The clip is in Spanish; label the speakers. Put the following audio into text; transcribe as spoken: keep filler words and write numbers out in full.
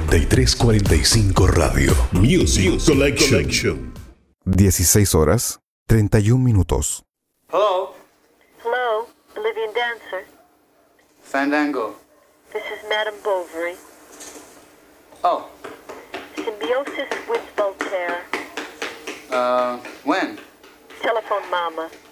Speaker 1: noventa y tres cuarenta y cinco Radio. Music, Music Collection. Collection.
Speaker 2: dieciséis horas, treinta y un minutos.
Speaker 3: Hello?
Speaker 4: Hello, Bolivian dancer.
Speaker 3: Fandango.
Speaker 4: This is Madame Bovary.
Speaker 3: Oh,
Speaker 4: Symbiosis with Voltaire.
Speaker 3: uh, when?
Speaker 4: Telephone Mama.